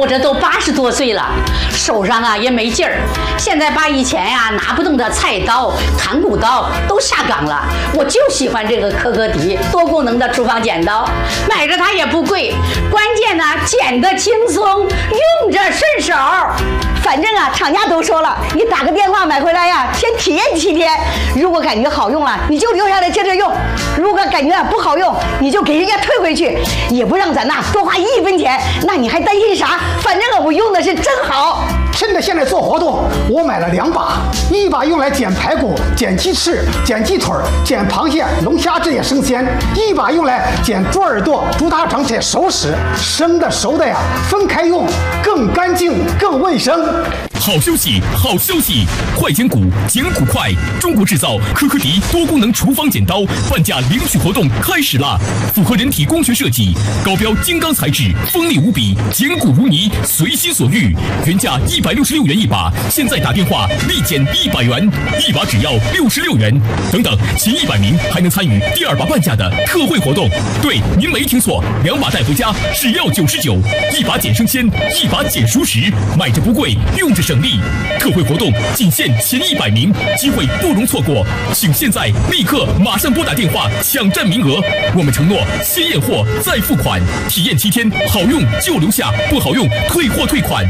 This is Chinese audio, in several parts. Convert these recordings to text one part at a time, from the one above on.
我这都80多岁了，手上啊也没劲儿。现在把以前呀拿不动的菜刀、砍骨刀都下岗了，我就喜欢这个科格迪多功能的厨房剪刀，买着它也不贵，关键呢剪得轻松，用着顺手。 反正啊，厂家都说了，你打个电话买回来呀，先体验7天。如果感觉好用了，你就留下来接着用；如果感觉不好用，你就给人家退回去，也不让咱多花1分钱。那你还担心啥？反正我用的是真好。 趁着现在做活动，我买了2把，一把用来剪排骨、剪鸡翅、剪鸡腿、剪螃蟹、龙虾这些生鲜；一把用来剪猪耳朵、猪大肠这些熟食。生的熟的呀，分开用，更干净、更卫生。 好消息，好消息！快剪骨，剪骨快！中国制造科克迪多功能厨房剪刀半价领取活动开始啦！符合人体工学设计，高标金刚材质，锋利无比，剪骨如泥，随心所欲。原价166元一把，现在打电话立减100元，一把只要66元。等等，前100名还能参与第2把半价的特惠活动。对，您没听错，2把带回家只要99，一把剪生鲜，一把剪熟食，买着不贵，用着省力。特惠活动仅限前100名，机会不容错过，请现在立刻马上拨打电话抢占名额。我们承诺先验货再付款，体验7天，好用就留下，不好用退货退款。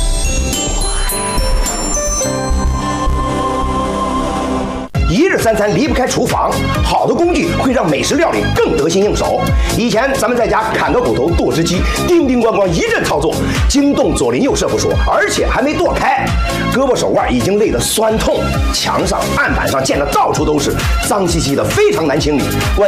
一日三餐离不开厨房，好的工具会让美食料理更得心应手。以前咱们在家砍个骨头剁只鸡，叮叮咣咣一阵操作，惊动左邻右舍不说，而且还没剁开，胳膊手腕已经累得酸痛，墙上案板上溅得到处都是，脏兮兮的，非常难清理。